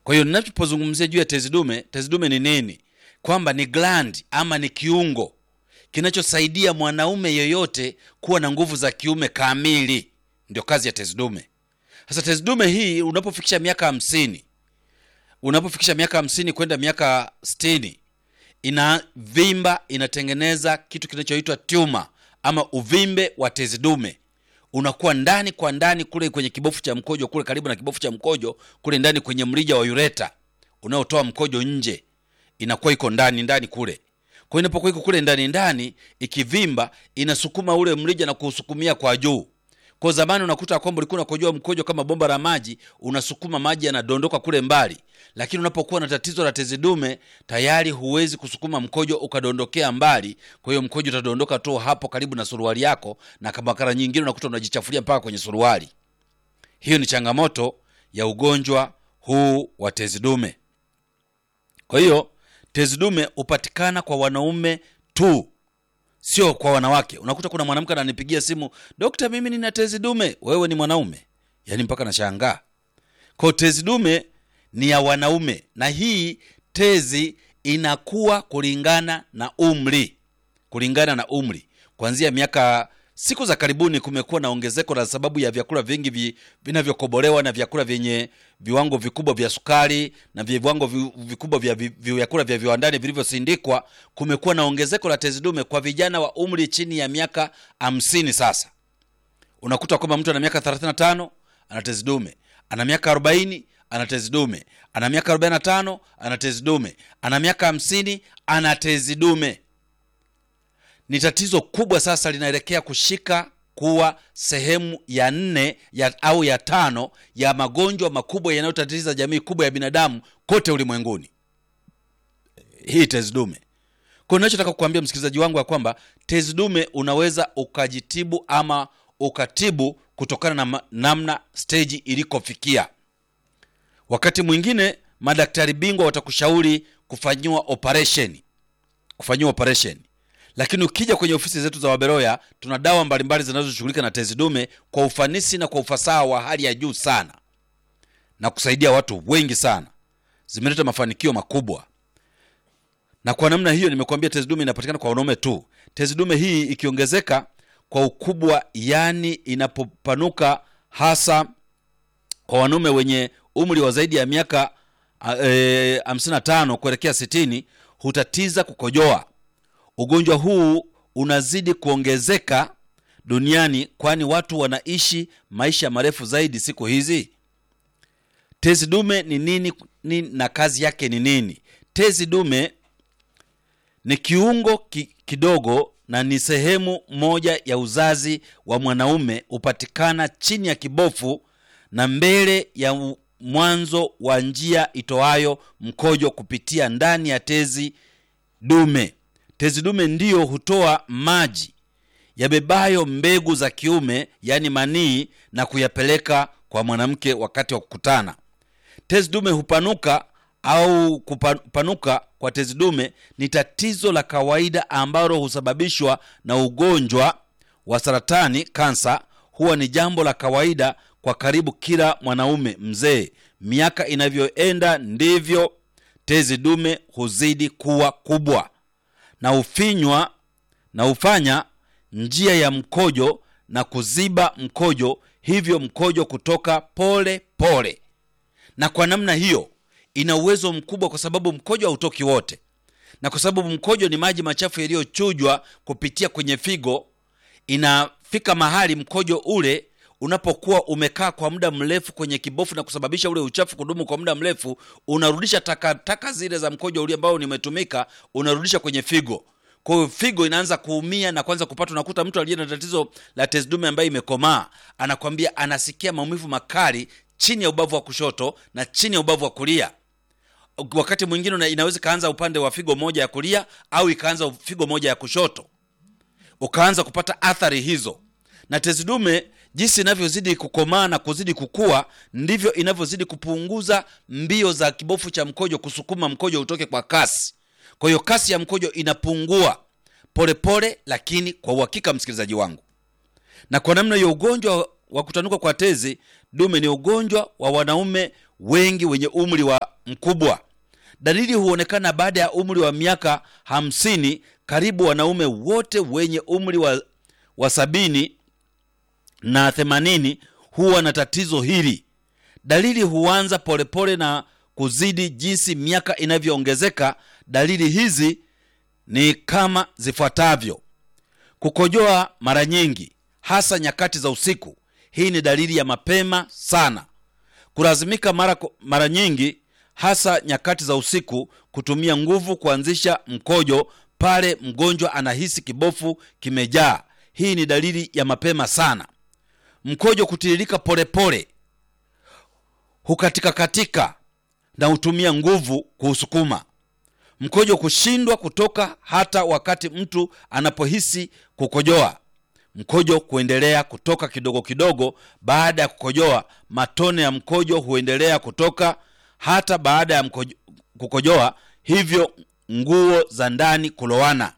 Kwa hiyo ninapozungumzia juu ya tezi dume ni nini? Kwamba ni gland ama ni kiungo kinachosaidia mwanaume yoyote kuwa na nguvu za kiume kamili. Ndio kazi ya tezi dume. Sasa tezi dume hii unapofikisha miaka 50 kwenda miaka 60, inavimba, inatengeneza kitu kinachoitwa tumor ama uvimbe wa tezi dume. Unakuwa ndani kwa ndani kule kwenye kibofu cha mkojo, kule karibu na kibofu cha mkojo, kule ndani kwenye mrija wa ureta unaotoa mkojo nje. Inakuwa iko ndani kule. Kwa hiyo inapokuwa iko kule ndani ikivimba, inasukuma ule mrija na kuusukumia kwa juu. Kwa zamani unakuta kwamba ulikuwa unakojoa mkojo kama bomba la maji, unasukuma maji yanadondoka kule mbali. Lakini unapokuwa na tatizo la tezi dume, tayari huwezi kusukuma mkojo ukadondokea mbali. Kwa hiyo mkojo utadondoka tu hapo karibu na suruali yako, na kama mara nyingine unakuta unajichafulia mpaka kwenye suruali. Hiyo ni changamoto ya ugonjwa huu wa tezi dume. Kwa hiyo tezi dume upatikana kwa wanaume tu, sio kwa wanawake. Unakuta kuna mwanamke ananipigia simu, "Dokta, mimi nina tezi dume." Wewe ni mwanaume? Yaani mpaka nashangaa. Kwa tezi dume ni ya wanaume, na hii tezi inakuwa kulingana na umri. Kuanzia siku za karibuni kumekuwa na ongezeko la sababu ya vyakula vingi vinavyokobolewa na vyakula vyenye viwango vikubwa vya sukari na viwango vikubwa vya vyakula vya viwandani vilivyosindikwa. Kumekuwa na ongezeko la tezi dume kwa vijana wa umri chini ya miaka 50. Sasa unakuta kwamba mtu ana miaka 35 ana tezi dume, ana miaka 40 ana tezi dume, ana miaka 45 ana tezi dume, ana miaka 50 ana tezi dume. Ni tatizo kubwa sasa, linaelekea kushika kuwa sehemu ya 4 au ya 5 ya magonjwa makubwa yanayotatiza jamii kubwa ya binadamu kote ulimwenguni. Hii tezi dume. Kwa hiyo ninachotaka kukuambia msikilizaji wangu ya kwamba tezi dume unaweza ukajitibu ama ukatibu kutokana na namna stage ilikofikia. Wakati mwingine madaktari bingwa watakushauri kufanyiwa operation. Lakini ukija kwenye ofisi zetu za Waberoya, tuna dawa mbalimbali zinazoshughulika na tezi dume kwa ufanisi na kwa ufasaha wa hali ya juu sana, na kusaidia watu wengi sana. Zimeleta mafanikio makubwa. Na kwa namna hiyo nimekuambia tezi dume inapatikana kwa wanaume tu. Tezi dume hii ikiongezeka kwa ukubwa, yani inapopanuka hasa kwa wanaume wenye umri wa zaidi ya miaka 55 kuelekea 60, hutatiza kukojoa. Ugonjwa huu unazidi kuongezeka duniani, kwani watu wanaishi maisha marefu zaidi siku hizi. Tezi dume ni nini na kazi yake ni nini? Tezi dume ni kiungo kidogo na ni sehemu moja ya uzazi wa mwanaume. Upatikana chini ya kibofu na mbele ya mwanzo wa njia itoayo mkojo kupitia ndani ya tezi dume. Tezi dume ndiyo hutoa maji yabebayo mbegu za kiume, yani manii, na kuyapeleka kwa mwanamke wakati wa kukutana. Tezi dume hupanuka au kupanuka kwa tezi dume ni tatizo la kawaida ambalo husababishwa na ugonjwa wa saratani, kansa. Huwa ni jambo la kawaida kwa karibu kila mwanaume mzee. Miaka inavyoenda ndivyo tezi dume huzidi kuwa kubwa na hufanya njia ya mkojo na kuziba mkojo, hivyo mkojo kutoka pole pole. Na kwa namna hiyo ina uwezo mkubwa, kwa sababu mkojo hautoki wote, na kwa sababu mkojo ni maji machafu yaliyochujwa kupitia kwenye figo. Inafika mahali mkojo ule unapokuwa umekaa kwa muda mrefu kwenye kibofu na kusababisha ule uchafu kudumu kwa muda mrefu, unarudisha taka zile za mkojo ule ambao nimetumika, unarudisha kwenye figo. Kwa hiyo figo inaanza kuumia na kwanza kupata. Unakuta mtu aliye na tatizo la tezi dume ambaye imekomaa anakwambia anasikia maumivu makali chini ya ubavu wa kushoto na chini ya ubavu wa kulia. Wakati mwingine inaweza kaanza upande wa figo moja ya kulia au ikaanza figo moja ya kushoto, ukaanza kupata athari hizo. Na tezi dume jinsi inavyozidi kukomaa na kuzidi kukua, ndivyo inavyozidi kupunguza mbio za kibofu cha mkojo kusukuma mkojo utoke kwa kasi. Kwa hiyo kasi ya mkojo inapungua polepole, lakini kwa uhakika, msikilizaji wangu. Na kwa namna hiyo ugonjwa wa kutanuka kwa tezi dume ni ugonjwa wa wanaume wengi wenye umri wa mkubwa. Dalili huonekana baada ya umri wa miaka 50. Karibu wanaume wote wenye umri wa 70 na 80 huwa na tatizo hili. Dalili huanza polepole na kuzidi jinsi miaka inavyoongezeka. Dalili hizi ni kama zifuatavyo: kukojoa mara nyingi, hasa nyakati za usiku. Hii ni dalili ya mapema sana. Kulazimika mara nyingi, hasa nyakati za usiku, kutumia nguvu kuanzisha mkojo pale mgonjwa anahisi kibofu kimejaa. Hii ni dalili ya mapema sana. Mkojo kutiririka polepole, hukatika na hutumia nguvu kuusukuma. Mkojo kushindwa kutoka hata wakati mtu anapohisi kukojoa. Mkojo kuendelea kutoka kidogo kidogo baada ya kukojoa. Matone ya mkojo huendelea kutoka hata baada ya kukojoa, hivyo nguo za ndani kulowana.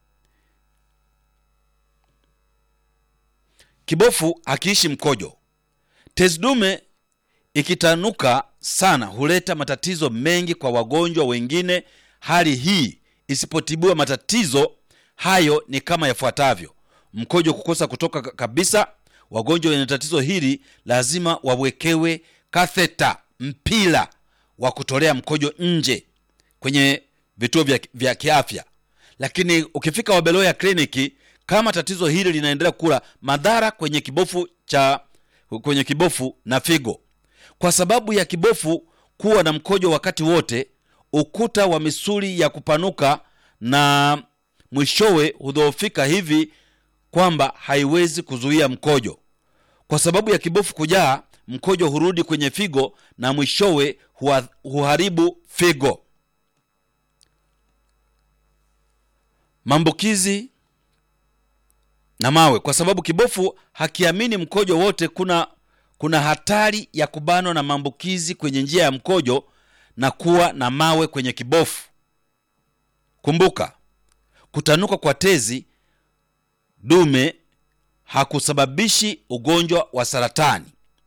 Kibofu hakiishi mkojo. Tezi dume ikitanuka sana huleta matatizo mengi kwa wagonjwa wengine. Hali hii isipotibiwa, matatizo hayo ni kama yafuatavyo: mkojo kukosa kutoka kabisa. Wagonjwa wenye tatizo hili lazima wawekewe katheta, mpira wa kutolea mkojo nje kwenye vituo vya kiafya. Lakini ukifika Wabeloya kliniki, kama tatizo hili linaendelea kula madhara kwenye kibofu na figo, kwa sababu ya kibofu kuwa na mkojo wakati wote, ukuta wa misuli ya kupanuka na mwishowe hudhoofika hivi kwamba haiwezi kuzuia mkojo. Kwa sababu ya kibofu kujaa, mkojo hurudi kwenye figo na mwishowe huharibu figo. Maambukizi na mawe. Kwa sababu kibofu hakiamini mkojo wote, kuna hatari ya kubanwa na maambukizi kwenye njia ya mkojo na kuwa na mawe kwenye kibofu. Kumbuka, kutanuka kwa tezi dume hakusababishi ugonjwa wa saratani.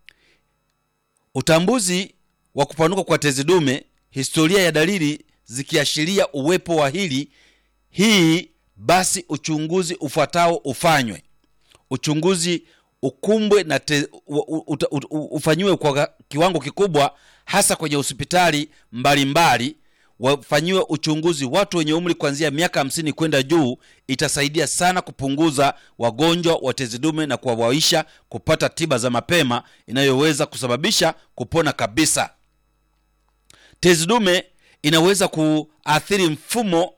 Utambuzi wa kupanuka kwa tezi dume, historia ya dalili zikiashiria uwepo wa hii, basi uchunguzi ufuatao ufanywe. Uchunguzi ukumbwe na ufanyiwe kwa kiwango kikubwa, hasa kwenye hospitali mbalimbali. Wafanyiwe uchunguzi watu wenye umri kuanzia miaka 50 kwenda juu. Itasaidia sana kupunguza wagonjwa wa tezi dume na kuwawaisha kupata tiba za mapema inayoweza kusababisha kupona kabisa. Tezi dume inaweza kuathiri mfumo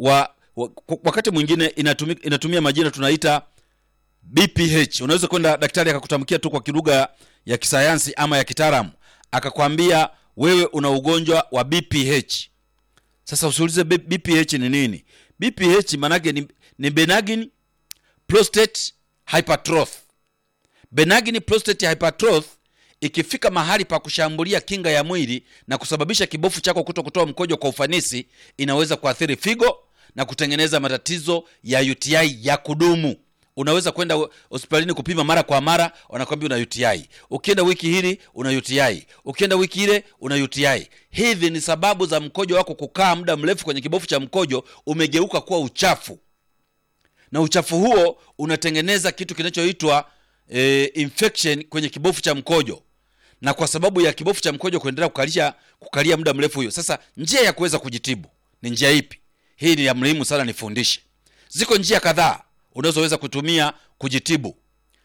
wakati mwingine inatumia majina tunaita BPH. Unaweza kwenda daktari akakutamkia tu kwa kilugha ya kisayansi ama ya kitaalamu, akakwambia wewe una ugonjwa wa BPH. Sasa usiulize BPH ni nini. BPH manake ni benign prostate hypertrophy. Benign prostate hypertrophy ikifika mahali pa kushambulia kinga ya mwili na kusababisha kibofu chako kutokutoa mkojo kwa ufanisi, inaweza kuathiri figo na kutengeneza matatizo ya UTI ya kudumu. Unaweza kwenda hospitalini kupima mara kwa mara, wanakuambia una UTI. Ukienda wiki hili una UTI. Ukienda wiki ile una UTI. Hivi ni sababu za mkojo wako kukaa muda mrefu kwenye kibofu cha mkojo, umegeuka kuwa uchafu. Na uchafu huo unatengeneza kitu kinachoitwa infection kwenye kibofu cha mkojo. Na kwa sababu ya kibofu cha mkojo kuendelea kukalia muda mrefu hiyo. Sasa njia ya kuweza kujitibu ni njia ipi? Hii ni ya muhimu sana nifundishe. Ziko njia kadhaa unazoweza kutumia kujitibu.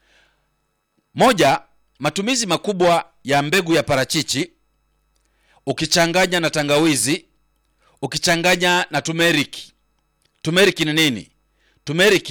Moja, matumizi makubwa ya mbegu ya parachichi ukichanganya na tangawizi, ukichanganya na turmeric. Turmeric ni nini? Turmeric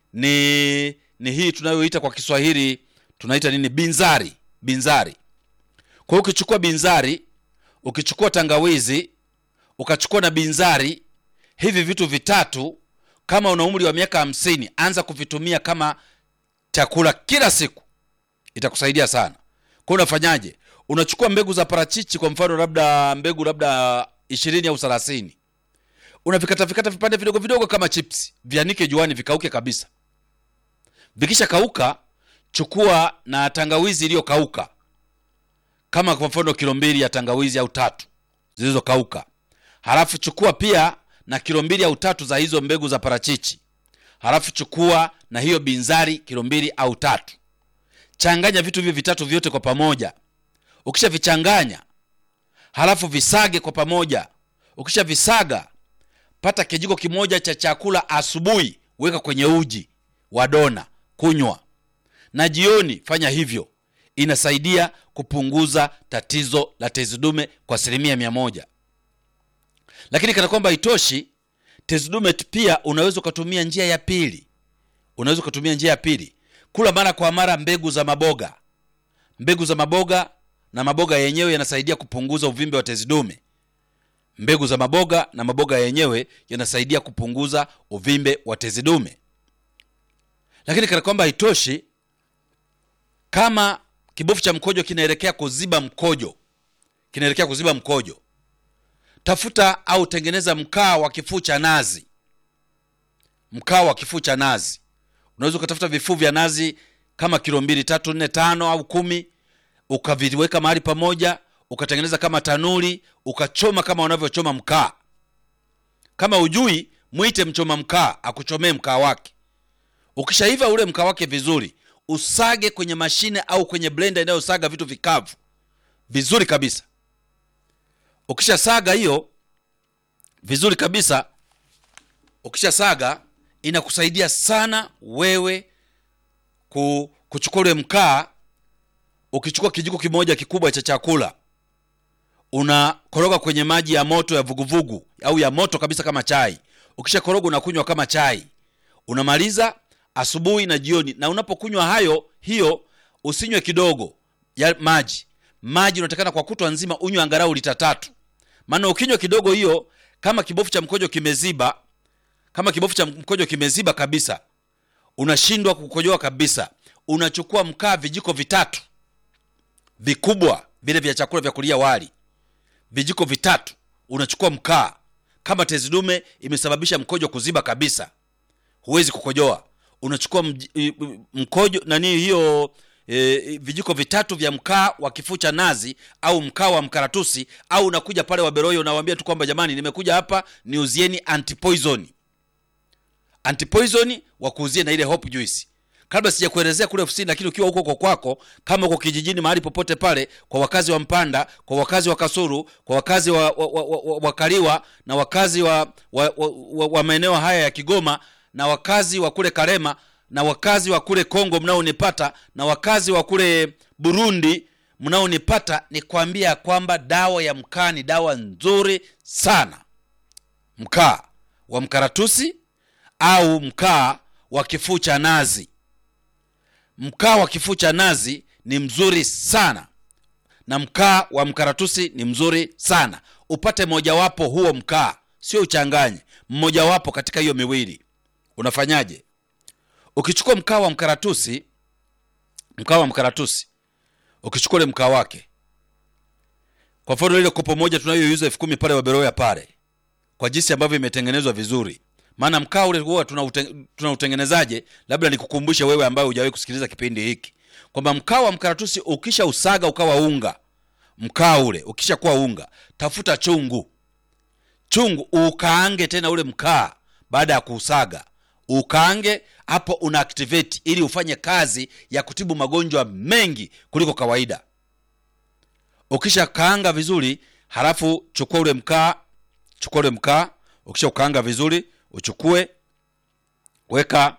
ni hii tunayoita kwa Kiswahili tunaita nini? Binzari. Kwa hiyo ukichukua binzari, ukichukua tangawizi, ukachukua na binzari, hivi vitu vitatu, kama una umri wa miaka 50, anza kuvitumia kama chakula kila siku. Itakusaidia sana. Kwa unafanyaje? Unachukua mbegu za parachichi, kwa mfano mbegu 20 au 30. Unavikata vipande vidogo vidogo kama chips, vianike juani vikauke kabisa. Vikisha kauka, chukua na tangawizi iliyokauka. Kama kwa mfano kilo 2 ya tangawizi au 3. zilizokauka. Halafu chukua pia na kilo 2 au 3 za hizo mbegu za parachichi. Halafu chukua na hiyo binzari kilo 2 au 3. Changanya vitu hivi vitatu vyote kwa pamoja. Ukisha vichanganya, halafu visage kwa pamoja. Ukisha visaga, pata kijiko kimoja cha chakula asubuhi, weka kwenye uji wa dona, kunywa. Na jioni fanya hivyo. Inasaidia kupunguza tatizo la tezi dume kwa 100%. Lakini kana kwamba haitoshi, tezi dume pia unaweza kutumia njia ya pili. Kula mara kwa mara mbegu za maboga. Mbegu za maboga na maboga yenyewe yanasaidia kupunguza uvimbe wa tezi dume. Mbegu za maboga na maboga yenyewe yanasaidia kupunguza uvimbe wa tezi dume. Lakini kana kwamba haitoshi, kama kibofu cha mkojo kinaelekea kuziba mkojo, tafuta au tengeneza mkaa wa kifuu cha nazi. Unaweza ukatafuta vifuu vya nazi kama kilo 2, 3, 4, 5 au 10, ukaviweka mahali pamoja, ukatengeneza kama tanuri, ukachoma kama unavyochoma mkaa. Kama ujui, muite mchoma mkaa akuchomee mkaa wake. Ukishaiva ule mkaa wake vizuri, usage kwenye mashine au kwenye blender inayosaga vitu vikavu vizuri kabisa. Ukishasaga hiyo vizuri kabisa, inakusaidia sana wewe kuchukua ule mkaa. Ukichukua kijiko kimoja kikubwa cha chakula, unakoroga kwenye maji ya moto ya vuguvugu au ya moto kabisa kama chai. Ukishakoroga unakunywa kama chai. Unamaliza asubuhi na jioni. Na unapokunywa hiyo usinywe kidogo ya maji. Maji unatakana kwa kutwa nzima unywe angalau lita 3. Maana ukinywa kidogo hiyo, kama kibofu cha mkojo kimeziba kabisa, unashindwa kukojoa kabisa, unachukua mkaa vijiko 3 vikubwa vile vya chakula vya kulia wali, vijiko 3 unachukua mkaa. Kama tezi dume imesababisha mkojo kuziba kabisa, huwezi kukojoa, unachukua mkojo vijiko 3 vya mkaa wa kifuu cha nazi au mkaa wa mkaratusi. Au unakuja pale Waberoya unawaambia tu kwamba jamani, nimekuja hapa niuzieni antipoison wa kuuzia na ile hope juice. Kabla sijakuelezea kule ofisini, lakini ukiwa huko kwako, kama uko kijijini mahali popote pale, kwa wakazi wa Mpanda, kwa wakazi wa Kasuru, kwa wakazi wa Kaliwa, na wakazi wa maeneo haya ya Kigoma, na wakazi wa kule Karema, na wakazi wa kule Kongo mnaonipata, na wakazi wa kule Burundi mnaonipata, ni kuambia kwamba dawa ya mkaa ni dawa nzuri sana. Mkaa wa mkaratusi au mkaa wa kifuu cha nazi. Mkaa wa kifuu cha nazi ni mzuri sana, na mkaa wa mkaratusi ni mzuri sana. Upate mojawapo huo mkaa, sio uchanganye, mmojawapo katika hiyo miwili. Unafanyaje? Ukichukua mkaa wa mkaratusi, ukichukua ile mkaa wake, kwa mfano ile kopo moja tunayoiuza 10,000 pale Waberoya pale, kwa jinsi ambavyo imetengenezwa vizuri. Maana mkaa ule huwa tunautengenezaje? Labda nikukumbushe wewe ambaye hujawahi kusikiliza kipindi hiki kwamba mkaa wa mkaratusi ukisha usaga ukawa unga, mkaa ule ukisha kuwa unga, tafuta chungu ukaange tena ule mkaa. Baada ya kuusaga ukaange, hapo una activate ili ufanye kazi ya kutibu magonjwa mengi kuliko kawaida. Ukisha kaanga vizuri, halafu chukua ule mkaa, ukisha ukaanga vizuri, uchukue weka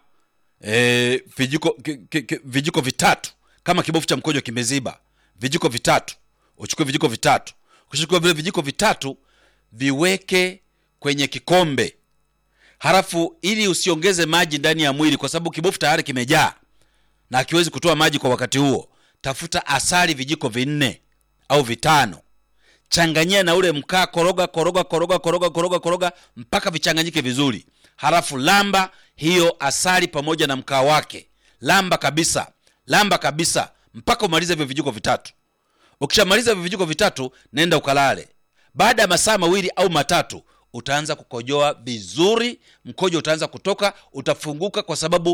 vijiko 3 kama kibofu cha mkojo kimeziba, vijiko 3. Uchukue vijiko 3. Ukishachukua vile vijiko 3 viweke kwenye kikombe. Halafu ili usiongeze maji ndani ya mwili, kwa sababu kibofu tayari kimejaa na hakiwezi kutoa maji kwa wakati huo, tafuta asali vijiko 4 au 5. Changanyia na ule mkaa, koroga mpaka vichanganyike vizuri. Halafu lamba hiyo asali pamoja na mkaa wake. Lamba kabisa mpaka umalize hivyo vijiko 3. Ukishamaliza hivyo vijiko 3, nenda ukalale. Baada ya masaa 2 au 3 utaanza kukojoa vizuri, mkojo utaanza kutoka, utafunguka, kwa sababu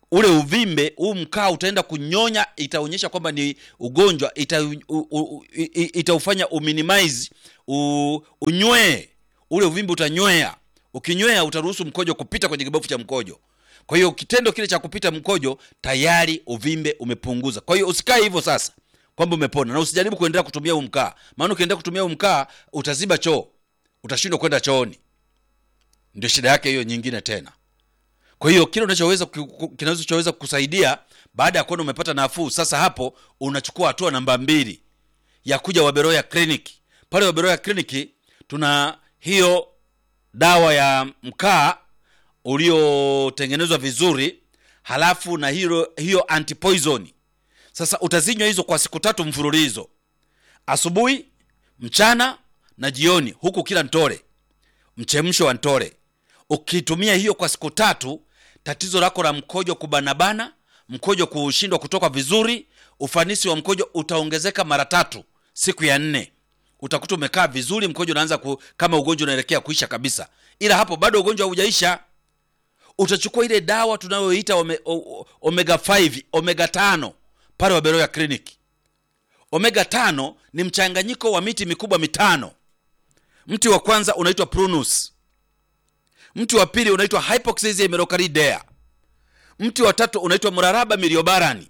ule uvimbe, huu mkaa utaenda kunyonya, itaonyesha kwamba ni ugonjwa, itaufanya uminimize, unywee. Ule uvimbe utanywea. Ukinywea utaruhusu mkojo kupita kwenye kibofu cha mkojo. Kwa hiyo kitendo kile cha kupita mkojo, tayari uvimbe umepunguza. Kwa hiyo usikae hivyo sasa kwamba umepona, na usijaribu kuendelea kutumia huu mkaa. Maana ukiendelea kutumia huu mkaa utaziba choo, utashindwa kwenda chooni. Ndio shida yake hiyo nyingine tena. Kwa hiyo kile kinachoweza kukusaidia baada ya kuona umepata nafuu, sasa hapo unachukua hatua namba 2 ya kuja Waberoya Clinic. Pale Waberoya Clinic tuna hiyo dawa ya mkaa uliotengenezwa vizuri, halafu na hiyo antipoison. Sasa utazinywa hizo kwa siku 3 mfululizo, asubuhi, mchana na jioni, huku kila ntore, mchemsho wa ntore. Ukitumia hiyo kwa siku 3, tatizo lako la mkojo kubanabana, mkojo kushindwa kutoka vizuri, ufanisi wa mkojo utaongezeka mara 3. Siku ya 4 utakuta umekaa vizuri, mkojo unaanza kama ugonjwa unaelekea kuisha kabisa. Ila hapo bado ugonjwa haujaisha. Utachukua ile dawa tunayoita omega 5, omega 5 pale Waberoya Clinic. Omega 5 ni mchanganyiko wa miti mikubwa 5. Mti wa kwanza unaitwa Prunus. Mti wa pili unaitwa Hypoxia merocardea. Mti wa tatu unaitwa Muraraba miliobarani.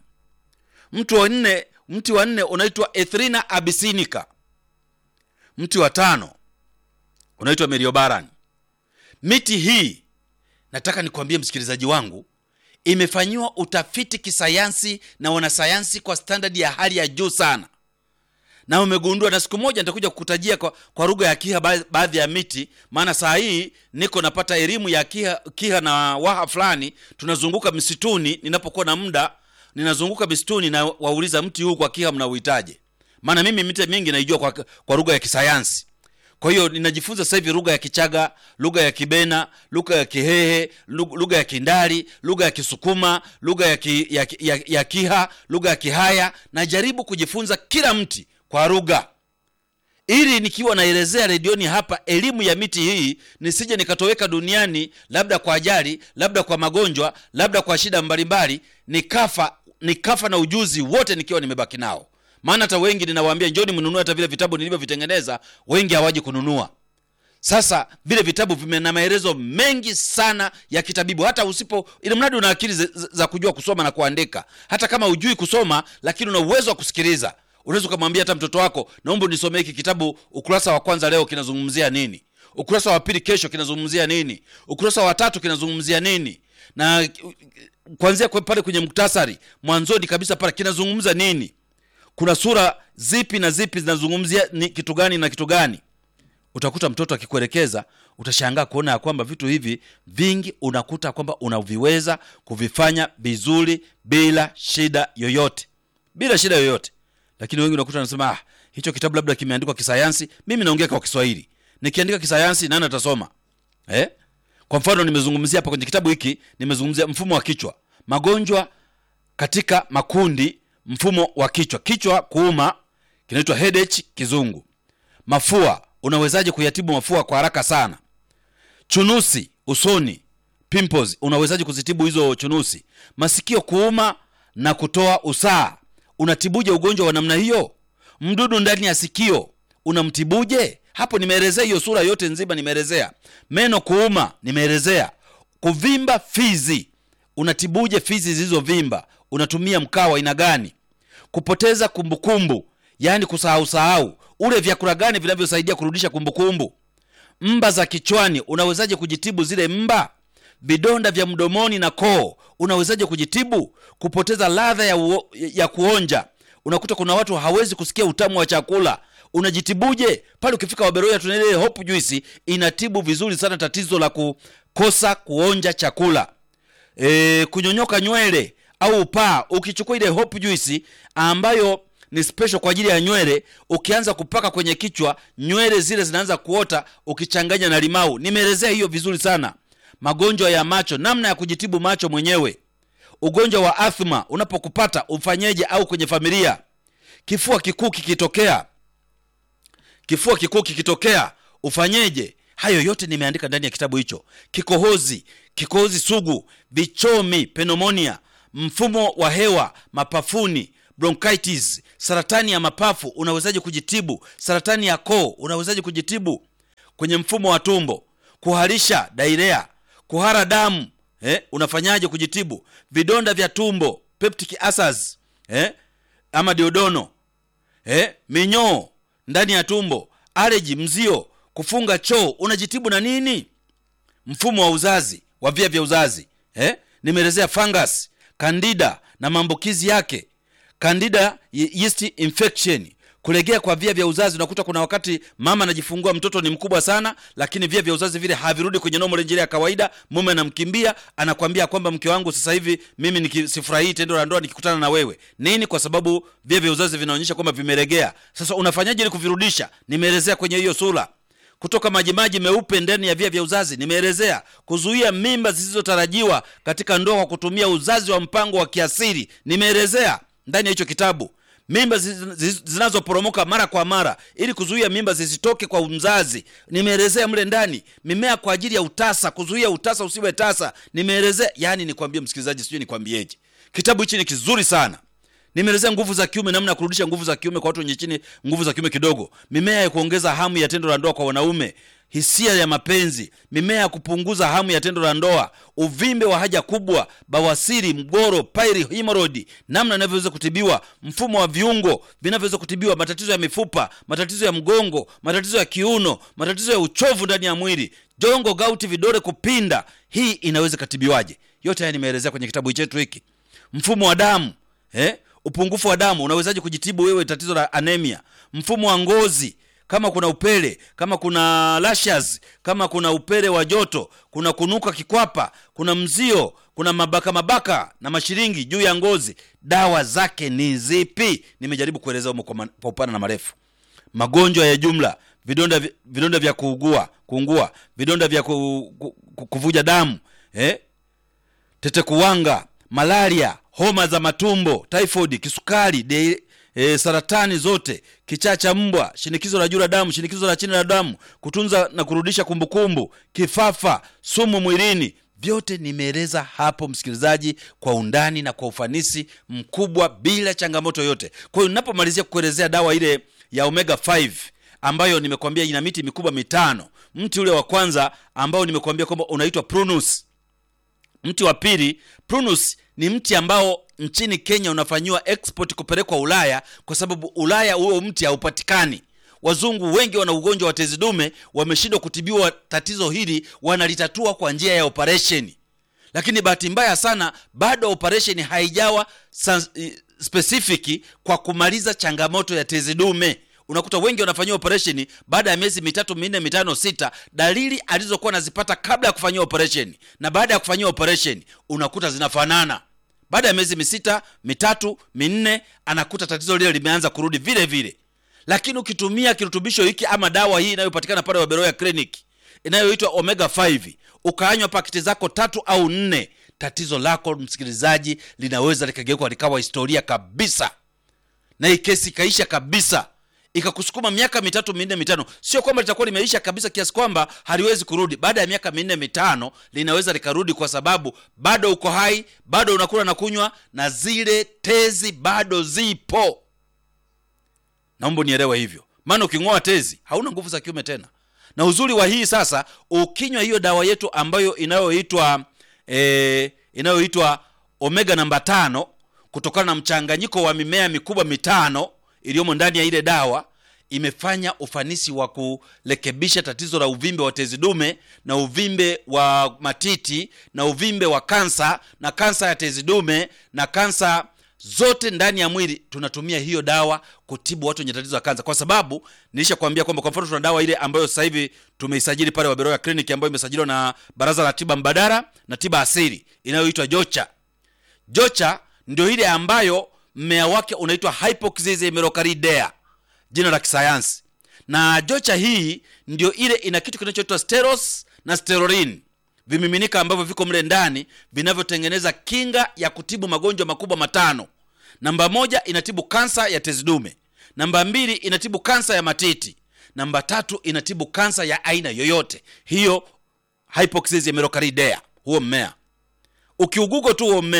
Mti wa nne unaitwa Ethrina abyssinica. Mti wa 5 unaitwa miliobarani. Miti hii, nataka nikwambie msikilizaji wangu, imefanywa utafiti kisayansi na wanasayansi kwa standard ya hali ya juu sana. Na umegundua, na siku moja nitakuja kukutajia kwa lugha ya Kiha baadhi ya miti, maana saa hii niko napata elimu ya Kiha na Waha fulani. Tunazunguka msituni, ninapokuwa na muda ninazunguka msituni na wauliza mti huu kwa Kiha mnauhitaje. Maana mimi miti mingi naijua kwa lugha ya kisayansi. Kwa hiyo ninajifunza sasa hivi lugha ya Kichaga, lugha ya Kibena, lugha ya Kihehe, lugha ya Kindari, lugha ya Kisukuma, lugha ya Kiha, lugha ya Kihaya. Najaribu kujifunza kila mti kwa lugha, ili nikiwa naelezea redioni hapa elimu ya miti hii nisije nikatoweka duniani, labda kwa ajali, labda kwa magonjwa, labda kwa shida mbalimbali, nikafa na ujuzi wote nikiwa nimebaki nao. Maana hata wengi ninawaambia njoni mnunue hata vile vitabu nilivyovitengeneza, wengi hawaji kununua. Sasa vile vitabu vina maelezo mengi sana ya kitabibu, hata ili mradi una akili za kujua kusoma na kuandika. Hata kama hujui kusoma lakini una uwezo wa kusikiliza, unaweza kumwambia hata mtoto wako, naomba nisomee hiki kitabu, ukurasa wa kwanza leo kinazungumzia nini, ukurasa wa pili kesho kinazungumzia nini, ukurasa wa 3 kinazungumzia nini, na kuanzia pale kwenye muktasari mwanzoni kabisa pale kinazungumza nini, kuna sura zipi na zipi zinazungumzia ni kitu gani na kitu gani. Utakuta mtoto akikuelekeza, utashangaa kuona ya kwamba vitu hivi vingi unakuta kwamba unaviweza kuvifanya vizuri bila shida yoyote. Bila shida yoyote. Lakini wengi unakuta wanasema hicho kitabu labda kimeandikwa kisayansi, mimi naongea kwa Kiswahili. Nikiandika kisayansi nani atasoma? Kwa mfano nimezungumzia hapa kwenye kitabu hiki, nimezungumzia mfumo wa kichwa. Magonjwa katika makundi, mfumo wa kichwa. Kichwa kuuma kinaitwa headache kizungu. Mafua, unawezaje kuyatibu mafua kwa haraka sana? Chunusi usoni, pimples, unawezaje kuzitibu hizo chunusi? Masikio kuuma na kutoa usaha, unatibuje ugonjwa wa namna hiyo? Mdudu ndani ya sikio, unamtibuje? Hapo nimeelezea hiyo sura yote nzima nimeelezea. Meno kuuma nimeelezea. Kuvimba fizi, unatibuje fizi zilizovimba? Unatumia mkaa wa aina gani? Kupoteza kumbukumbu, yani kusahau, ule vyakula gani vinavyosaidia kurudisha kumbukumbu? Mba za kichwani, unawezaje kujitibu zile mba? Vidonda vya mdomoni na koo, unawezaje kujitibu? Kupoteza ladha ya kuonja, unakuta kuna watu hawezi kusikia utamu wa chakula, unajitibuje? Pale ukifika Waberoya tuna ile hope juice, inatibu vizuri sana tatizo la kukosa kuonja chakula. Kunyonyoka nywele au upaa, ukichukua ile hope juice ambayo ni special kwa ajili ya nywele, ukianza kupaka kwenye kichwa, nywele zile zinaanza kuota, ukichanganya na limau. Nimeelezea hiyo vizuri sana. Magonjwa ya macho, namna ya kujitibu macho mwenyewe. Ugonjwa wa asthma unapokupata ufanyeje, au kwenye familia. Kifua kikuu kikitokea ufanyeje? Hayo yote nimeandika ndani ya kitabu hicho. Kikohozi sugu, vichomi, pneumonia, mfumo wa hewa, mapafuni, bronchitis, saratani ya mapafu unawezaje kujitibu? Saratani ya koo unawezaje kujitibu? Kwenye mfumo wa tumbo, kuharisha, diarrhea, kuhara damu, unafanyaje kujitibu? Vidonda vya tumbo, peptic ulcers, ama diodono, minyoo ndani ya tumbo, allergy, mzio, kufunga choo, unajitibu na nini? Mfumo wa uzazi, wa via vya uzazi, nimeelezea fungus, candida na maambukizi yake, candida yeast infection, kulegea kwa via vya uzazi. Unakuta kuna wakati mama anajifungua mtoto ni mkubwa sana, lakini via vya uzazi vile havirudi kwenye normal range ya kawaida. Mume anamkimbia, anakuambia kwamba mke wangu sasa hivi mimi nikisifurahii tendo la ndoa nikikutana na wewe. Nini? Kwa sababu via vya uzazi vinaonyesha kwamba vimelegea. Sasa unafanyaje ili kuvirudisha? Nimeelezea kwenye hiyo sura. Kutoka majimaji meupe ndani ya via vya uzazi, nimeelezea. Kuzuia mimba zisizotarajiwa katika ndoa kwa kutumia uzazi wa mpango wa kiasili, nimeelezea ndani ya hicho kitabu. Mimba zinazoporomoka mara kwa mara, ili kuzuia mimba zisitoke kwa mzazi, nimeelezea mle ndani. Mimea kwa ajili ya utasa, kuzuia utasa usiwe tasa, nimeelezea. Yani nikwambie msikilizaji, sijui nikwambieje, kitabu hichi ni kizuri sana. Nimeelezea nguvu za kiume, namna ya kurudisha nguvu za kiume kwa watu wenye chini nguvu za kiume kidogo, mimea ya kuongeza hamu ya tendo la ndoa kwa wanaume, hisia ya mapenzi, mimea ya kupunguza hamu ya tendo la ndoa, uvimbe wa haja kubwa, bawasiri, mgoro, pili, hemorrhoid, namna inavyoweza kutibiwa, mfumo wa viungo vinavyoweza kutibiwa, matatizo ya mifupa, matatizo ya mgongo, matatizo ya kiuno, matatizo ya uchovu ndani ya mwili, jongo, gauti, vidole kupinda, hii inaweza katibiwaje? Yote haya nimeelezea kwenye kitabu chetu hiki. Mfumo wa damu, upungufu wa damu unawezaje kujitibu wewe tatizo la anemia? Mfumo wa ngozi, kama kuna upele, kama kuna lashes, kama kuna upele wa joto, kuna kunuka kikwapa, kuna mzio, kuna mabaka na mashiringi juu ya ngozi, dawa zake ni zipi? Nimejaribu kueleza huko kwa upana na marefu. Magonjwa ya jumla, vidonda vya kuungua, vidonda vya kuvuja damu, tete kuwanga, malaria, homa za matumbo, typhoid, kisukari, saratani zote, kichaa cha mbwa, shinikizo la juu la damu, shinikizo la chini la damu, kutunza na kurudisha kumbukumbu, kifafa, sumu mwilini, vyote nimeeleza hapo msikilizaji kwa undani na kwa ufanisi mkubwa bila changamoto yote. Kwa hiyo ninapomalizia kukuelezea dawa ile ya omega 5 ambayo nimekuambia ina miti mikubwa mitano. Mti ule wa kwanza ambao nimekuambia kwamba unaitwa prunus. Mti wa pili, prunus ni mti ambao nchini Kenya unafanywa export kupelekwa Ulaya, kwa sababu Ulaya huo mti haupatikani. Wazungu wengi wana ugonjwa wa tezi dume, wameshindwa kutibiwa tatizo hili, wanalitatua kwa njia ya operation. Lakini bahati mbaya sana bado operation haijawa specific kwa kumaliza changamoto ya tezi dume. Unakuta wengi wanafanywa operation baada ya miezi 3, 4, 5, 6, dalili alizokuwa nazipata kabla ya kufanywa operation na baada ya kufanywa operation unakuta zinafanana. Baada ya miezi 6, 3, 4 anakuta tatizo lile limeanza kurudi vile vile. Lakini ukitumia kirutubisho hiki ama dawa hii inayopatikana pale Waberoya Clinic inayoitwa omega 5, ukaanywa pakiti zako 3 au 4, tatizo lako msikilizaji linaweza likageuka likawa historia kabisa, na hii kesi kaisha kabisa, ikakusukuma miaka 3, 4, 5. Sio kwamba litakuwa limeisha kabisa kiasi kwamba haliwezi kurudi. Baada ya miaka 4, 5 linaweza likarudi, kwa sababu bado uko hai, bado unakula na kunywa, na zile tezi bado zipo. Naomba nielewe hivyo, maana uking'oa tezi hauna nguvu za kiume tena. Na uzuri wa hii sasa, ukinywa hiyo dawa yetu ambayo inayoitwa omega namba 5, kutokana na mchanganyiko wa mimea mikubwa mitano iliyomo ndani ya ile dawa, imefanya ufanisi wa kurekebisha tatizo la uvimbe wa tezi dume na uvimbe wa matiti na uvimbe wa kansa na kansa ya tezi dume na kansa zote ndani ya mwili. Tunatumia hiyo dawa kutibu watu wenye tatizo la kansa, kwa sababu nilishakwambia kwamba kwa mfano tuna dawa ile ambayo sasa hivi tumeisajili pale Waberoya Clinic, ambayo imesajiliwa na Baraza la Tiba Mbadala na Tiba Asili, inayoitwa Jocha. Jocha ndio ile ambayo mmea wake unaitwa Hypoxis merocardea, jina la kisayansi. Na Jocha hii ndio ile ina kitu kinachoitwa steros na sterolin, vimiminika ambavyo viko mle ndani vinavyotengeneza kinga ya kutibu magonjwa makubwa matano. Namba 1 inatibu kansa ya tezi dume, namba 2 inatibu kansa ya matiti, namba 3 inatibu kansa ya aina yoyote. Hiyo Hypoxis merocardea, huo mmea ukiugugo tu huo mmea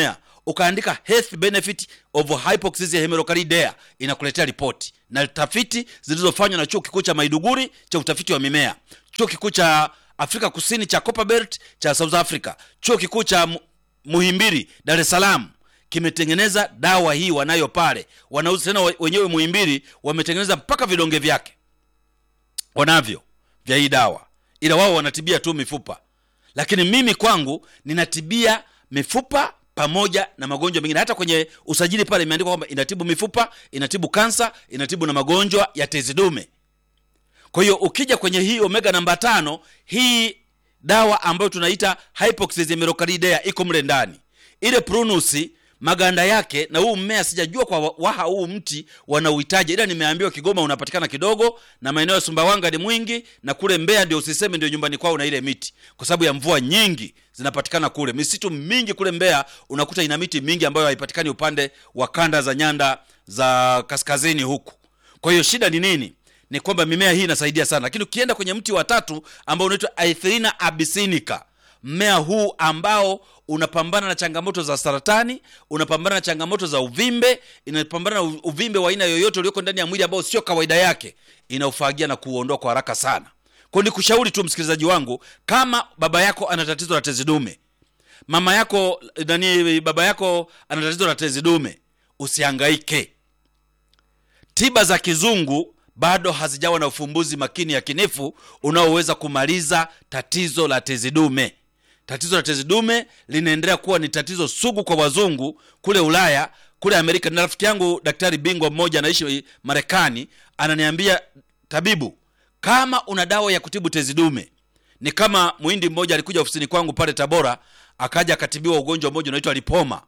ukaandika health benefit of hypoxia hemerocalcidea, inakuletea ripoti na tafiti zilizofanywa na chuo kikuu cha Maiduguri cha utafiti wa mimea, chuo kikuu cha Afrika Kusini cha Copperbelt cha South Africa, chuo kikuu cha Muhimbili Dar es Salaam kimetengeneza dawa hii wanayo pale. Wanauza tena wenyewe Muhimbili, wametengeneza mpaka vidonge vyake wanavyo vya hii dawa, ila wao wanatibia tu mifupa. Lakini mimi kwangu ninatibia mifupa pamoja na magonjwa mengine. Hata kwenye usajili pale imeandikwa kwamba inatibu mifupa, inatibu kansa, inatibu na magonjwa ya tezi dume. Kwa hiyo ukija kwenye hii omega namba 5, hii dawa ambayo tunaita hypoxia hemerocalcidea iko mle ndani. Ile prunus maganda yake, na huu mmea sijajua kwa waha huu mti wanauhitaji, ila nimeambiwa Kigoma unapatikana kidogo na maeneo ya Sumbawanga ni mwingi, na kule Mbeya ndio usiseme ndio nyumbani kwao na ile miti, kwa sababu ya mvua nyingi zinapatikana kule. Misitu mingi kule Mbeya unakuta ina miti mingi ambayo haipatikani upande wa kanda za nyanda za kaskazini huku. Kwa hiyo shida ni nini? Ni kwamba mimea hii inasaidia sana. Lakini ukienda kwenye mti wa 3 ambao unaitwa Aethina abyssinica, mmea huu ambao unapambana na changamoto za saratani, unapambana na changamoto za uvimbe, inapambana na uvimbe wa aina yoyote ulioko ndani ya mwili ambao sio kawaida yake, inaufagia na kuondoa kwa haraka sana. Kwa hiyo nikushauri tu msikilizaji wangu, kama baba yako ana tatizo la tezi dume, mama yako baba yako ana tatizo la tezi dume, usihangaike. Tiba za kizungu bado hazijawa na ufumbuzi makini ya kinifu unaoweza kumaliza tatizo la tezi dume. Tatizo la tezi dume linaendelea kuwa ni tatizo sugu kwa wazungu kule Ulaya, kule Amerika. Na rafiki yangu daktari bingwa mmoja anaishi Marekani ananiambia, tabibu, kama una dawa ya kutibu tezi dume, ni kama muhindi mmoja alikuja ofisini kwangu pale Tabora, akaja akatibiwa ugonjwa mmoja unaitwa lipoma.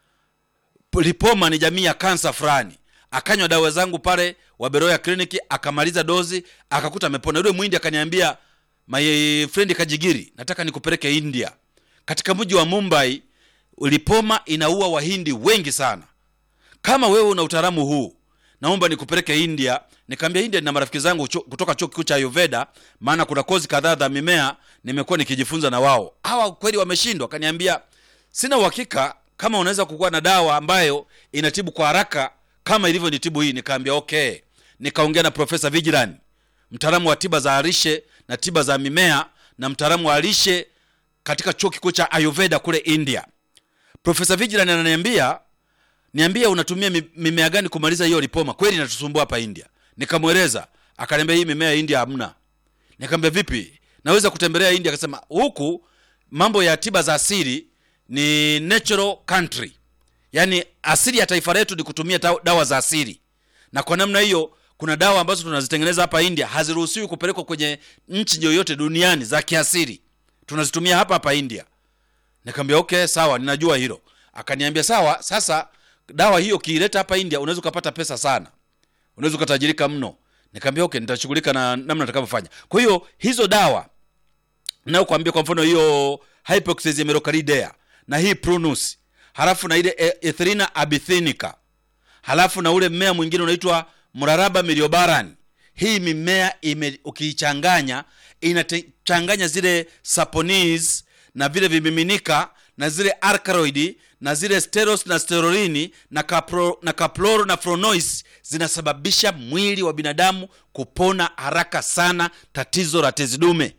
Lipoma ni jamii ya kansa fulani. Akanywa dawa zangu pale Waberoya kliniki, akamaliza dozi, akakuta amepona. Yule muhindi akaniambia, my friend Kajigiri, nataka nikupeleke India. Katika mji wa Mumbai, lipoma inaua wahindi wengi sana. Kama wewe una utaalamu huu, naomba nikupeleke India. Nikamwambia India na marafiki zangu kutoka chuo kikuu cha Ayurveda, maana kuna kozi kadhaa za mimea nimekuwa nikijifunza na wao. Hawa kweli wameshindwa. Akaniambia, sina uhakika kama unaweza kukuwa na dawa ambayo inatibu kwa haraka kama ilivyo nitibu hii. Nikamwambia okay. Nikaongea na Profesa Vigilani, mtaalamu wa tiba za lishe na tiba za mimea na mtaalamu wa lishe katika chuo kikuu cha Ayurveda kule India. Profesa Vigilani ananiambia, niambia unatumia mimea gani kumaliza hiyo lipoma? Kweli inatusumbua hapa India. Nikamweleza, akaniambia hii mimea ya India hamna. Nikamwambia vipi? Naweza kutembelea India? Akasema huku mambo ya tiba za asili ni natural country. Yaani asili ya taifa letu ni kutumia dawa za asili. Na kwa namna hiyo kuna dawa ambazo tunazitengeneza hapa India haziruhusiwi kupelekwa kwenye nchi yoyote duniani za kiasili. Tunazitumia hapa India. Nikamwambia okay, sawa, ninajua hilo. Akaniambia sawa, sasa dawa hiyo kiileta hapa India unaweza kupata pesa sana. Unaweza kutajirika mno. Nikamwambia okay, nitashughulika na namna nitakavyofanya. Kwa hiyo hizo dawa nao kuambia, kwa mfano hiyo hypoxia hemerocalcidea na hii prunus, halafu na ile Aethina abyssinica, halafu na ule mmea mwingine unaitwa Muraraba miliobaran. Hii mimea ukiichanganya inachanganya zile saponis na vile vimiminika na zile alkaloid na zile steros na sterolini na caploro na flavonoids, zinasababisha mwili wa binadamu kupona haraka sana tatizo la tezi dume.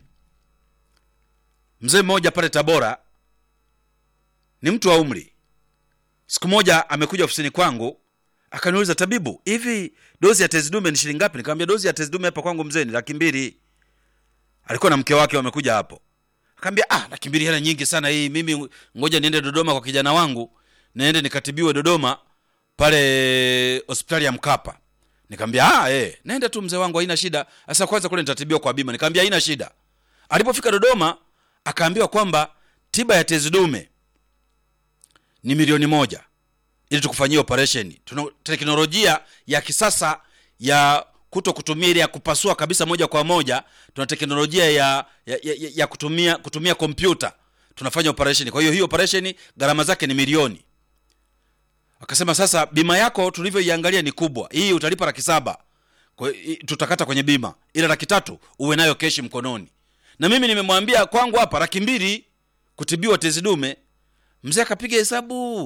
Mzee mmoja pale Tabora, ni mtu wa umri, siku moja amekuja ofisini kwangu akaniuliza, tabibu, hivi dozi ya tezi dume ni shilingi ngapi? Nikamwambia dozi ya tezi dume hapa kwangu mzee ni 200,000. Alikuwa na mke wake wamekuja hapo. Akamwambia 200,000 hela nyingi sana hii, mimi ngoja niende Dodoma kwa kijana wangu, niende nikatibiwe Dodoma pale hospitali ya Mkapa. Nikamwambia nenda tu mzee wangu, haina shida. Sasa kwanza kule nitatibiwa kwa bima. Nikamwambia haina shida. Alipofika Dodoma akaambiwa kwamba tiba ya tezi dume ni 1,000,000 ili tukufanyie operation. Tuna teknolojia ya kisasa ya kutumia ile ya kupasua kabisa moja kwa moja. Tuna teknolojia ya kutumia kompyuta. Tunafanya operation. Kwa hiyo operation gharama zake ni milioni. Akasema sasa bima yako tulivyoiangalia ni kubwa. Hii utalipa 700,000. Kwa hiyo tutakata kwenye bima. Ila 300,000 uwe nayo keshi mkononi. Na mimi nimemwambia kwangu hapa 200,000 kutibiwa tezi dume. Mzee akapiga hesabu.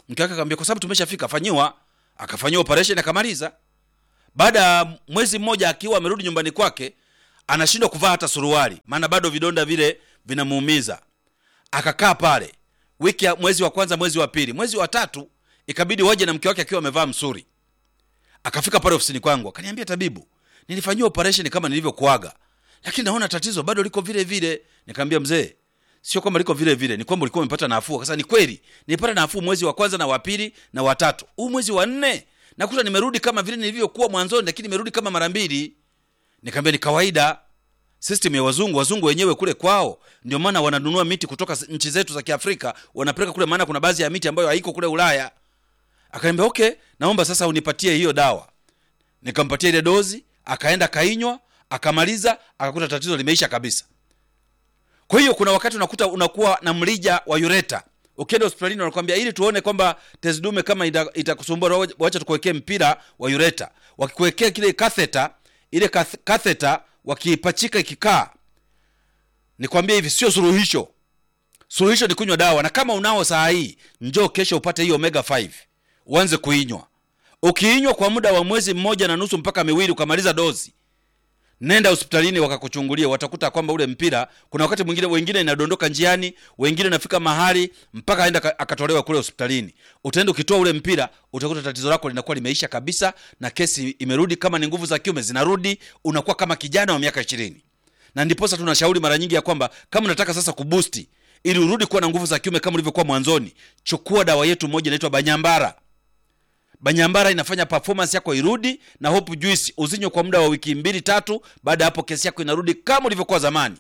Mke wake akamwambia kwa sababu tumeshafika fanyiwa. Akafanywa operation akamaliza. Baada ya mwezi mmoja akiwa amerudi nyumbani kwake, anashindwa kuvaa hata suruali maana bado vidonda vile vinamuumiza. Akakaa pale wiki ya mwezi wa kwanza, mwezi wa pili, mwezi wa tatu ikabidi waje na mke wake akiwa amevaa msuri. Akafika pale ofisini kwangu akaniambia, tabibu, nilifanywa operation kama nilivyokuaga, lakini naona tatizo bado liko vile vile. Nikamwambia mzee, sio kwamba liko vile vile, ni kwamba ulikuwa umepata nafuu. Akasema ni kweli, nilipata nafuu mwezi wa kwanza na wa pili na wa tatu. Huu mwezi wa 4 nakuta nimerudi kama vile nilivyokuwa mwanzoni, lakini nimerudi kama mara 2. Nikamwambia ni kawaida, system ya wazungu wenyewe kule kwao, ndio maana wananunua miti kutoka nchi zetu za Kiafrika wanapeleka kule, maana kuna baadhi ya miti ambayo haiko kule Ulaya. Akaniambia okay, naomba sasa unipatie hiyo dawa. Nikampatia ile dozi, akaenda kainywa, akamaliza, akakuta tatizo limeisha kabisa. Kwa hiyo kuna wakati unakuwa na mrija wa ureta. Ukienda hospitalini wanakuambia ili tuone kwamba tezi dume kama itakusumbua, waacha tukuwekee mpira wa ureta. Wakikuwekea kile catheter, ile catheter wakipachika ikikaa, nikwambia hivi sio suluhisho. Suluhisho ni kunywa dawa, na kama unao saa hii, njoo kesho upate hiyo omega 5. Uanze kuinywa. Ukiinywa kwa muda wa mwezi 1.5 mpaka 2 ukamaliza dozi, nenda hospitalini wakakuchungulia, watakuta kwamba ule mpira kuna wakati mwingine wengine inadondoka njiani, wengine nafika mahali mpaka aenda akatolewa kule hospitalini. Utaenda ukitoa ule mpira, utakuta tatizo lako linakuwa limeisha kabisa na kesi imerudi. Kama ni nguvu za kiume zinarudi, unakuwa kama kijana wa miaka 20. Na ndipo sasa tunashauri mara nyingi ya kwamba kama unataka sasa kuboost ili urudi kuwa na nguvu za kiume kama ulivyokuwa mwanzoni, chukua dawa yetu moja inaitwa Banyambara. Banyambara inafanya performance yako irudi, na Hope Juice uzinywe kwa muda wa wiki 2-3. Baada hapo kesi yako inarudi kama ulivyokuwa zamani.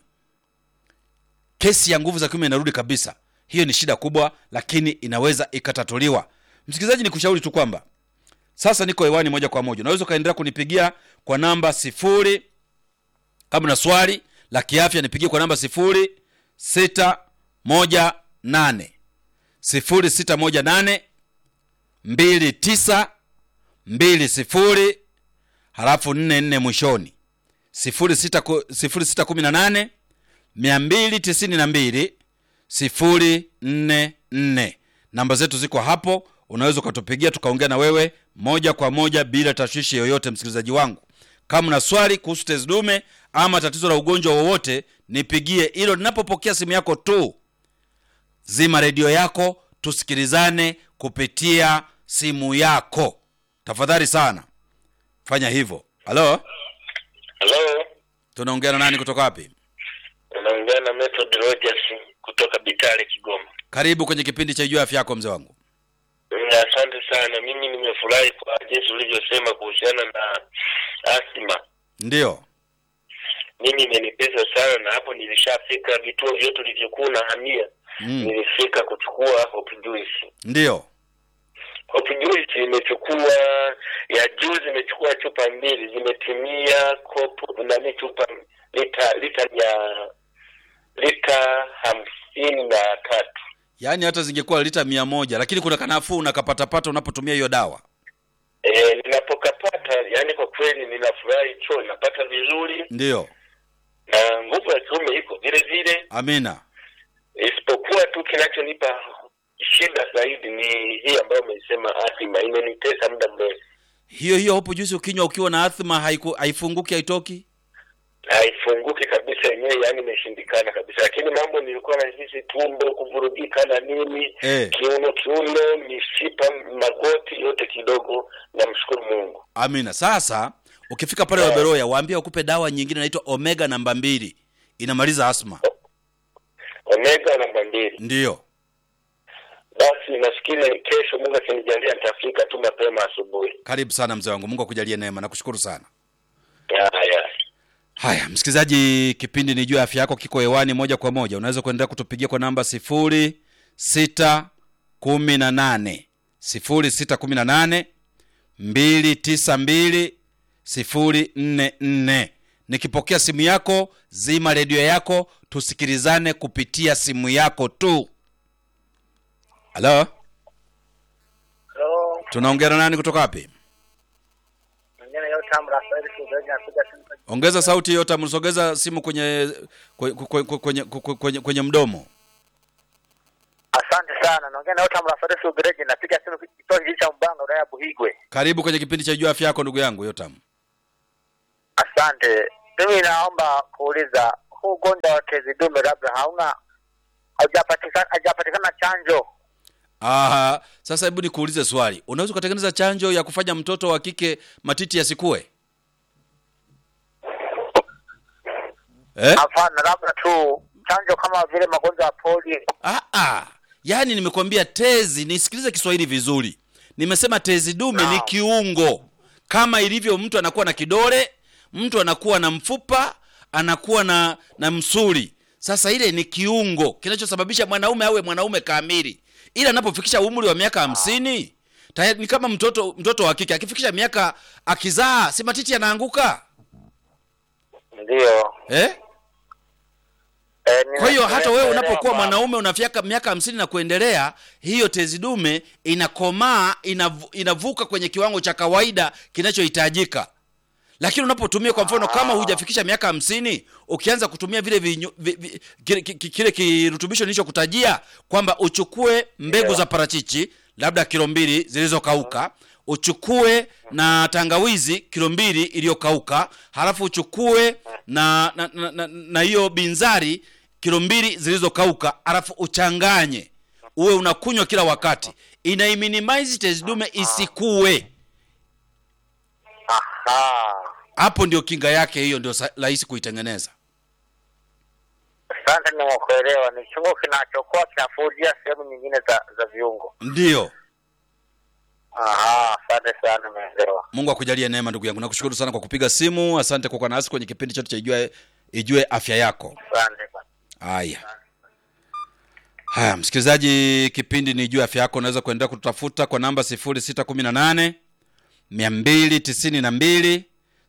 Kesi ya nguvu za kiume inarudi kabisa. Hiyo ni shida kubwa, lakini inaweza ikatatuliwa. Msikilizaji, nikushauri tu kwamba sasa niko hewani moja kwa moja. Unaweza kaendelea kunipigia kwa namba 0, kama na swali la kiafya nipigie kwa namba 0618 2920 halafu 44 mwishoni. 0618 292 044. Namba zetu ziko hapo, unaweza ukatupigia tukaongea na wewe moja kwa moja bila tashwishi yoyote. Msikilizaji wangu, kama una swali kuhusu tezi dume ama tatizo la ugonjwa wowote, nipigie. Hilo ninapopokea simu yako tu, zima redio yako, tusikilizane kupitia simu yako. Tafadhali sana fanya hivyo. Halo? Hello. Tunaongea na nani kutoka wapi? Tunaongea na Method Rogers kutoka Bitale, Kigoma. Karibu kwenye kipindi cha Jua Afya Yako mzee wangu. Asante sana. Mimi nimefurahi kwa jinsi ulivyosema kuhusiana na asthma. Ndio. Mimi imenipesa sana, na hapo nilishafika vituo vyote vilivyokuwa na hamia. Nilifika kuchukua Hope Juice. Ndio. Hope Juice imechukua ya juzi, imechukua chupa 2, zimetimia kopo na ni chupa lita 53. Yaani hata zingekuwa lita 100, lakini kuna kanafuu unakapata unapotumia hiyo dawa. Ninapokapata, yani kwa kweli ninafurahi, choo napata vizuri. Ndio. Na nguvu ya kiume iko vile vile. Amina. Isipokuwa tu kinachonipa shida zaidi ni hii ambayo umesema asthma, imenitesa muda mrefu. Hiyo Hope Juice ukinywa ukiwa na asthma haifunguki, haitoki? Haifunguki kabisa yenyewe, yani imeshindikana kabisa. Lakini mambo nilikuwa na hisi tumbo kuvurugika na nini, kiuno, mishipa, magoti yote kidogo, na mshukuru Mungu. Amina. Sasa ukifika pale Waberoya, waambie ukupe dawa nyingine inaitwa Omega namba 2. Inamaliza asthma. Omega namba 2. Ndio. Basi nafikiri kesho Mungu akinijalia nitafika tu mapema asubuhi. Karibu sana mzee wangu. Mungu akujalie neema. Nakushukuru sana. Haya. Haya, msikilizaji, kipindi ni Jua Afya Yako kiko hewani moja kwa moja. Unaweza kuendelea kutupigia kwa namba 0618 292 044. Nikipokea simu yako, zima redio yako, tusikilizane kupitia simu yako tu. Halo? Hello. Tunaongea na nani kutoka wapi? Mwenyewe yote Rafael Sudoja anakuja simu. Ongeza sauti yote, msogeza simu kwenye mdomo. Asante sana. Naongea na Yotam Rafael Sugereje, napiga simu kutoka kijiji cha Mbanga wilaya ya Buhigwe. Karibu kwenye kipindi cha Jua Afya Yako ndugu yangu Yotam. Asante. Mimi naomba kuuliza, huu ugonjwa wa tezi dume labda hajapatikana chanjo. Sasa hebu nikuulize swali. Unaweza kutengeneza chanjo ya kufanya mtoto wa kike matiti yasikue? Hapana, labda tu chanjo kama vile magonjwa ya polio. Yaani nimekwambia tezi, nisikilize Kiswahili vizuri. Nimesema tezi dume ni kiungo. Kama ilivyo mtu anakuwa na kidole, mtu anakuwa na mfupa, anakuwa na msuli. Sasa ile ni kiungo kinachosababisha mwanaume awe mwanaume kamili. Ila anapofikisha umri wa miaka 50, tayari ni kama mtoto wa kike akifikisha miaka akizaa, si matiti yanaanguka? Ndio. Kwa hiyo hata wewe unapokuwa mwanaume unafika miaka 50 na kuendelea, hiyo tezi dume inakomaa, inavuka kwenye kiwango cha kawaida kinachohitajika. Lakini unapotumia kwa mfano kama hujafikisha miaka 50, ukianza kutumia vile kile kirutubisho nilichokutajia kwamba uchukue mbegu za parachichi labda kilo 2 zilizokauka, uchukue tangawizi kilo 2 iliyokauka, halafu uchukue na hiyo binzari kilo 2 zilizokauka, halafu uchanganye, uwe unakunywa kila wakati, minimize tezi dume isikue. Hapo ndio kinga yake, hiyo ndio rahisi kuitengeneza. Asante, nimekuelewa. Ni chungu kinachokuwa kinafudia sehemu nyingine za viungo. Ndio. Asante sana, nimeelewa. Mungu akujalie neema ndugu yangu. Nakushukuru sana kwa kupiga simu. Asante kwa kuwa nasi kwenye kipindi chetu cha Ijue Afya Yako. Asante. Haya, msikilizaji, kipindi ni Ijue Afya Yako. Unaweza kuendelea kututafuta kwa namba 0618 292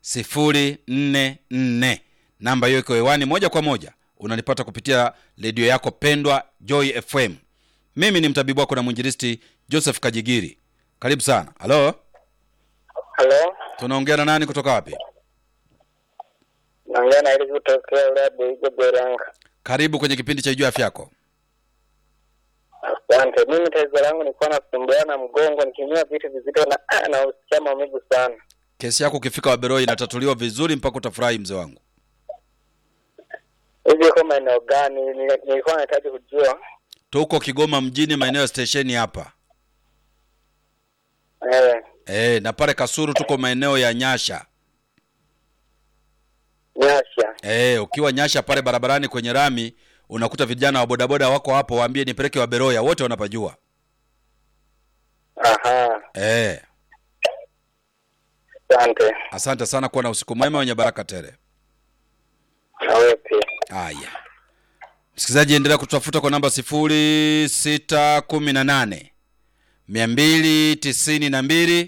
044. Namba hiyo iko hewani moja kwa moja. Unanipata kupitia redio yako pendwa Joy FM. Mimi ni mtabibu wako na mwinjilisti Joseph Kajigiri. Karibu sana. Halo. Tunaongea na nani kutoka wapi? Naongea na ile kutoka Buhigwe. Karibu kwenye kipindi cha Ijue Afya Yako. Asante. Mimi tatizo langu nilikuwa nasumbuana mgongo, nikinywa vitu vizito na usikia maumivu sana. Kesi yako ukifika Waberoi inatatuliwa vizuri mpaka utafurahi mzee wangu. Hivi kwa maeneo gani? Nilikuwa nahitaji kujua. Tuko Kigoma mjini, maeneo ya station hapa. Na pale Kasuru tuko maeneo ya Nyasha. Ukiwa Nyasha pale barabarani kwenye rami unakuta vijana wa bodaboda wako hapo, waambie nipeleke Waberoya, wote wanapajua. Asante sana, kuwa na usiku mwema wenye baraka tele. Haya. Msikilizaji, endelea kutafuta kwa namba 0618 292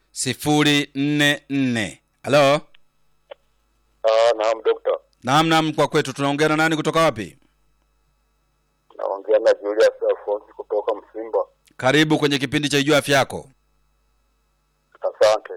044. Halo. Naam daktari. Naam, kwa kwetu. Tunaongea na nani kutoka wapi? Naongea na Julius Alphonse kutoka Msimba. Karibu kwenye kipindi cha Ijue Afya Yako. Asante.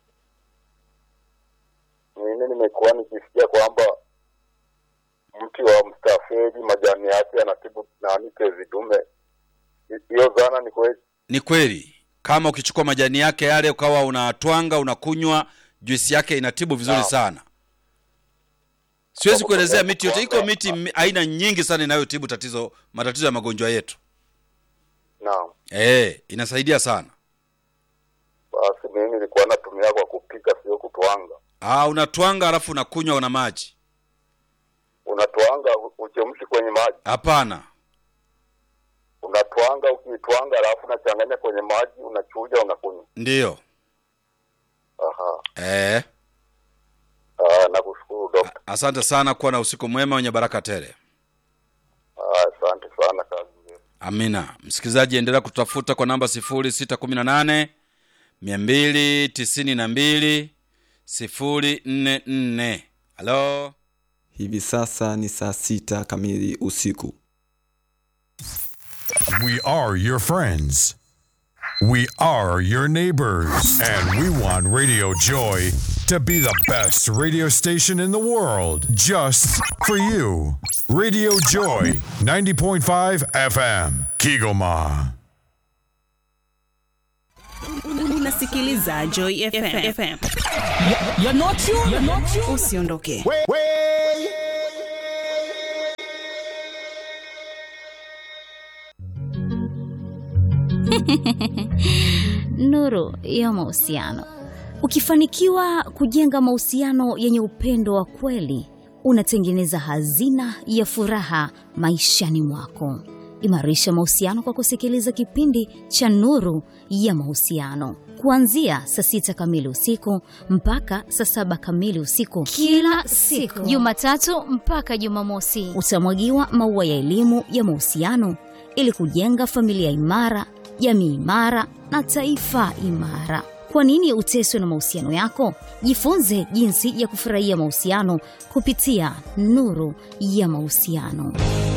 Mimi nimekuwa nikisikia kwamba mti wa mstafeli majani yake yanatibu tezi dume. Hiyo zana ni kweli? Ni kweli. Kama ukichukua majani yake yale ukawa unatwanga, unakunywa, juisi yake inatibu vizuri sana. Siwezi kuelezea miti yote. Iko miti aina nyingi sana inayotibu matatizo ya magonjwa yetu. Naam. Inasaidia sana. Basi mimi nilikuwa natumia kwa kupika, sio kutwanga. Unatwanga alafu unakunywa na maji. Unatwanga uchemshi kwenye maji? Hapana. Unatwanga, ukitwanga alafu unachanganya kwenye maji, unachuja, unakunywa. Ndio. Nakushukuru daktari. Asante sana, kuwa na usiku mwema wenye baraka tele. Asante sana kazi. Amina. Msikilizaji, endelea kutafuta kwa namba 0618 292 044. Halo. Hivi sasa ni saa 6 kamili usiku. We are your friends. We are your neighbors. And we want Radio Joy to be the best radio station in the world, just for you. Radio Joy 90.5 FM Kigoma. Unasikiliza Joy FM. You're not you. Usiondoke. Nuru ya mahusiano. Ukifanikiwa kujenga mahusiano yenye upendo wa kweli, unatengeneza hazina ya furaha maishani mwako. Imarisha mahusiano kwa kusikiliza kipindi cha Nuru ya Mahusiano kuanzia saa 6 kamili usiku mpaka saa 7 kamili usiku kila siku, Jumatatu mpaka Jumamosi. Utamwagiwa maua ya elimu ya mahusiano ili kujenga familia imara, jamii imara na taifa imara. Kwa nini uteswe na mahusiano yako? Jifunze jinsi ya kufurahia mahusiano kupitia Nuru ya Mahusiano.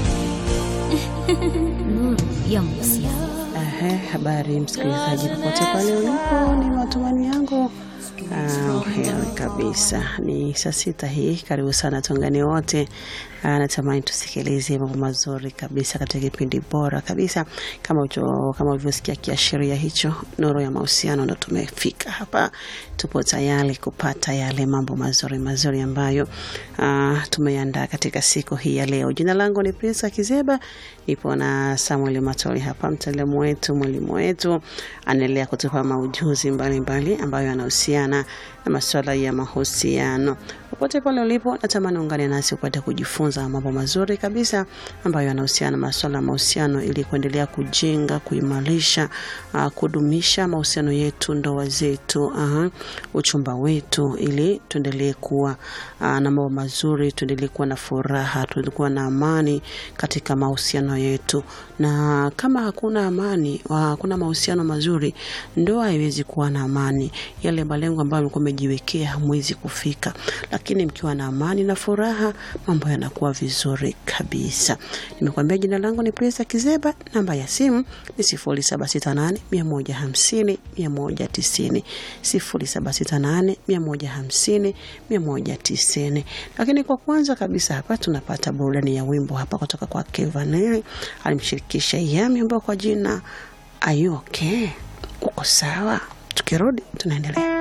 Nuru ya Mahusiano. Habari msikilizaji popote pale ulipo, ni matumaini yangu heri kabisa. Ni saa 6 hii, karibu sana tuungane wote. Natamani tusikilize mambo mazuri kabisa katika kipindi bora kabisa. Kama ulivyosikia kiashiria hicho, Nuru ya Mahusiano, ndo tumefika hapa. Tupo tayari kupata yale mambo mazuri ambayo tumeandaa katika siku hii ya leo. Jina langu ni Prince Kizeba, nipo na Samuel Matoli hapa, mtaalamu wetu, mwalimu wetu, anaendelea kutupa maujuzi mbalimbali ambayo yanahusiana na masuala ya mahusiano. Popote pale ulipo, natamani ungane nasi upate kujifunza mambo mazuri kabisa ambayo yanahusiana na masuala ya mahusiano, ili kuendelea kujenga, kuimarisha, kudumisha mahusiano yetu, ndoa zetu, uchumba wetu, ili tuendelee kuwa na mambo mazuri, tuendelee kuwa na furaha, tuendelee kuwa na amani katika mahusiano yetu. Na kama hakuna amani, hakuna mahusiano mazuri, ndoa haiwezi kuwa na amani. Yale malengo ambayo mlikuwa mmejiwekea hamwezi kufika. Lakini mkiwa na amani na furaha, mambo yanakuwa vizuri kabisa. Nimekuambia jina langu ni Prince Kizeba, namba ya simu ni 0768 150 190, 0768 150 190. Lakini kwa kwanza kabisa hapa tunapata burudani ya wimbo hapa kutoka kwa Kevanel, alimshirikisha Yami, ambao kwa jina Are You Okay? Uko sawa? Tukirudi tunaendelea.